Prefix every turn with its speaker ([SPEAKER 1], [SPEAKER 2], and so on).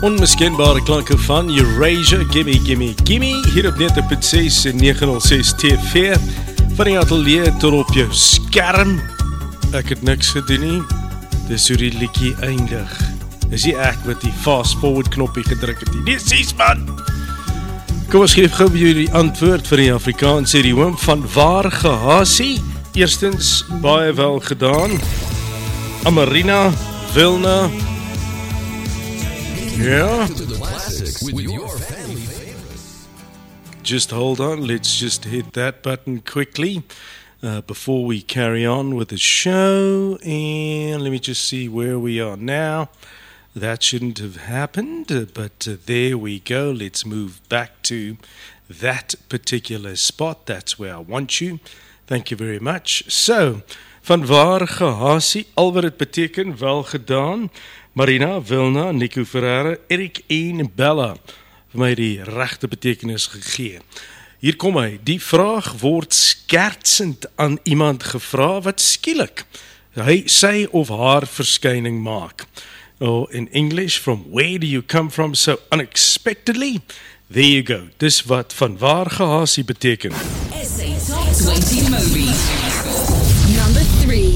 [SPEAKER 1] Onmiskenbare klanke van Eurasia, Gimme, Gimme, Gimme, hier op 90.6 en 906 TV, van die atelier tot op jou skerm. Ek het niks gedoen nie, dis hoe die liedjie eindig. Is nie ek wat die fast forward knoppie gedruk het nie, sies man! Kom ons geef gou vir die antwoord vir die Afrikaanse idiom van waar gehasie. Eerstens, baie wel gedaan. Amarina, Wilna. Ja. Just hold on, let's just hit that button quickly before we carry on with the show. And let me just see where we are now. That shouldn't have happened, but there we go. Let's move back to that particular spot. That's where I want you. Thank you very much. So, van waar gehasie, al wat het beteken, wel gedaan. Marina, Wilna, Nico Ferreira, Erik en Bella, vir my die regte betekenis gegee. Hier kom hy, die vraag word skertsend aan iemand gevra wat skielik hy, sy of haar verskyning maak. Oh, in English, from where do you come from so unexpectedly? There you go. Dis wat van waar gehasie beteken.
[SPEAKER 2] SA Top 20 Movies.